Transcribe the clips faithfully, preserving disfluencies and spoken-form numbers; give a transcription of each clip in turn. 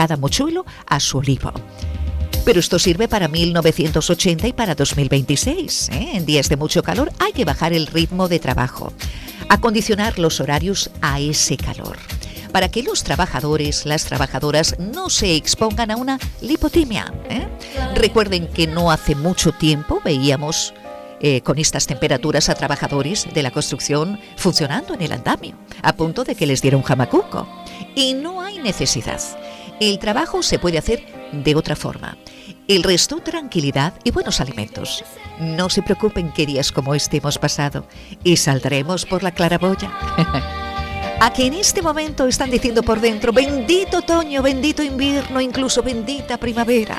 cada mochuelo a su olivo. Pero esto sirve para mil novecientos ochenta y para dos mil veintiséis. ¿eh? En días de mucho calor hay que bajar el ritmo de trabajo, acondicionar los horarios a ese calor, para que los trabajadores, las trabajadoras no se expongan a una lipotimia. ¿eh? Recuerden que no hace mucho tiempo veíamos eh, con estas temperaturas a trabajadores de la construcción funcionando en el andamio, a punto de que les diera un jamacuco. Y no hay necesidad. El trabajo se puede hacer de otra forma. El resto, tranquilidad y buenos alimentos. No se preocupen que días como este hemos pasado y saldremos por la claraboya. A que en este momento están diciendo por dentro, bendito otoño, bendito invierno, incluso bendita primavera.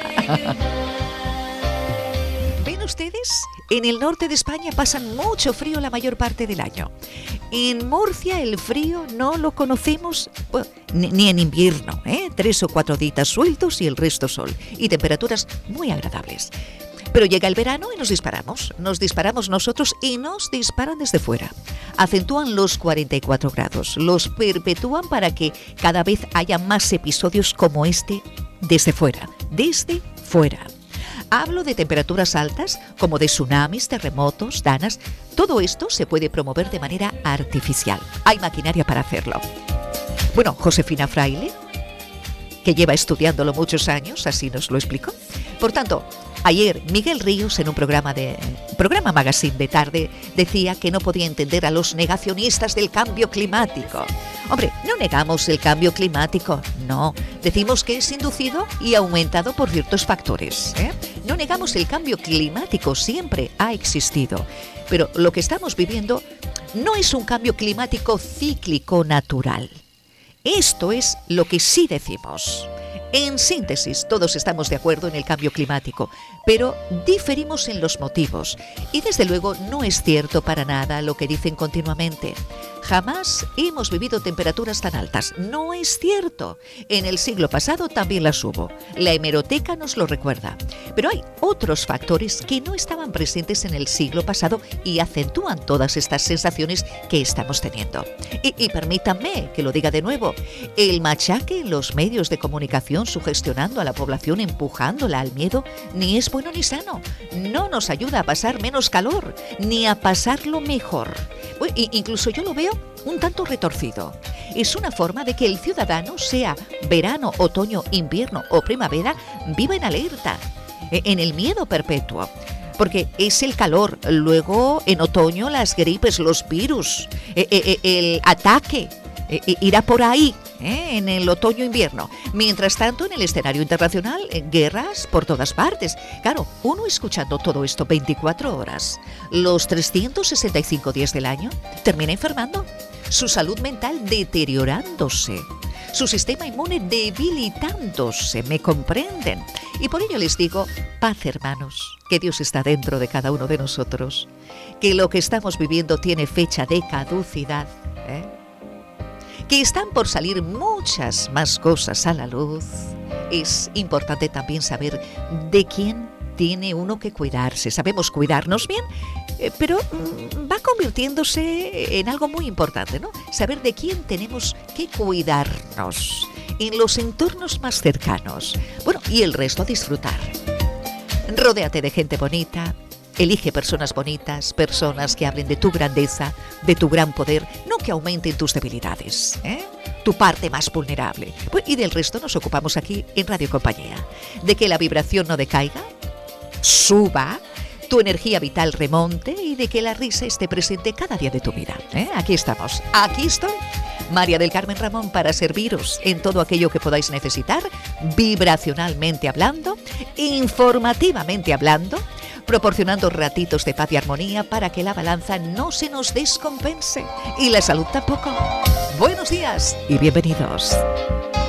¿Ven ustedes? En el norte de España pasan mucho frío la mayor parte del año. En Murcia el frío no lo conocemos bueno, ni, ni en invierno, ¿eh? Tres o cuatro días sueltos y el resto sol. Y temperaturas muy agradables. Pero llega el verano y nos disparamos. Nos disparamos nosotros y nos disparan desde fuera. Acentúan los cuarenta y cuatro grados. Los perpetúan para que cada vez haya más episodios como este desde fuera. Desde fuera. Hablo de temperaturas altas, como de tsunamis, terremotos, danas. Todo esto se puede promover de manera artificial. Hay maquinaria para hacerlo. Bueno, Josefina Fraile, que lleva estudiándolo muchos años, así nos lo explicó. Por tanto, ayer Miguel Ríos, en un programa de programa Magazine de tarde, decía que no podía entender a los negacionistas del cambio climático. Hombre, no negamos el cambio climático, no. Decimos que es inducido y aumentado por ciertos factores. ¿eh? No negamos el cambio climático, siempre ha existido. Pero lo que estamos viviendo no es un cambio climático cíclico natural. Esto es lo que sí decimos. En síntesis, todos estamos de acuerdo en el cambio climático, pero diferimos en los motivos. Y desde luego no es cierto para nada lo que dicen continuamente. Jamás hemos vivido temperaturas tan altas. No es cierto. En el siglo pasado también las hubo. La hemeroteca nos lo recuerda. Pero hay otros factores que no estaban presentes en el siglo pasado y acentúan todas estas sensaciones que estamos teniendo. Y, y permítanme que lo diga de nuevo. El machaque en los medios de comunicación sugestionando a la población, empujándola al miedo, ni es bueno ni sano. No nos ayuda a pasar menos calor, ni a pasarlo mejor. Bueno, incluso yo lo veo un tanto retorcido. Es una forma de que el ciudadano, sea verano, otoño, invierno o primavera, viva en alerta, en el miedo perpetuo. Porque es el calor, luego en otoño las gripes, los virus, el ataque, irá por ahí. ¿Eh? En el otoño-invierno. Mientras tanto, en el escenario internacional, guerras por todas partes. Claro, uno escuchando todo esto veinticuatro horas, los trescientos sesenta y cinco días del año, termina enfermando, su salud mental deteriorándose, su sistema inmune debilitándose, ¿me comprenden? Y por ello les digo, paz hermanos, que Dios está dentro de cada uno de nosotros, que lo que estamos viviendo tiene fecha de caducidad, ¿eh? que están por salir muchas más cosas a la luz. Es importante también saber de quién tiene uno que cuidarse. Sabemos cuidarnos bien, eh, pero mm, va convirtiéndose en algo muy importante, ¿no? Saber de quién tenemos que cuidarnos en los entornos más cercanos. Bueno, y el resto a disfrutar. Rodéate de gente bonita. Elige personas bonitas, personas que hablen de tu grandeza, de tu gran poder, no que aumenten tus debilidades, ¿eh? tu parte más vulnerable. Pues, y del resto nos ocupamos aquí en Radio Compañía. De que la vibración no decaiga, suba, tu energía vital remonte y de que la risa esté presente cada día de tu vida. ¿eh? Aquí estamos, aquí estoy, María del Carmen Ramón, para serviros en todo aquello que podáis necesitar, vibracionalmente hablando, informativamente hablando, proporcionando ratitos de paz y armonía para que la balanza no se nos descompense y la salud tampoco. Buenos días y bienvenidos.